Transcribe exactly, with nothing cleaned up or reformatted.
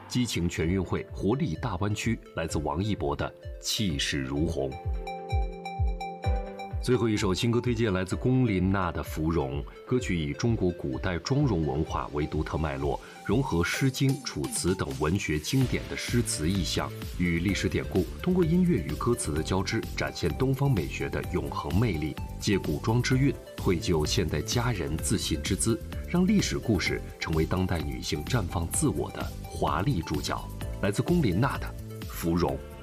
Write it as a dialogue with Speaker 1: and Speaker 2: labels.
Speaker 1: 激情全运会，活力大湾区，来自王一博的《气势如虹》。最后一首新歌推荐来自龚琳娜的《芙蓉》，歌曲以中国古代妆容文化为独特脉络，融合《诗经》《楚辞》等文学经典的诗词意象与历史典故，通过音乐与歌词的交织，展现东方美学的永恒魅力，借古装之韵，绘就现代佳人自信之姿，让历史故事成为当代女性绽放自我的华丽主角。来自龚琳娜的《芙蓉》。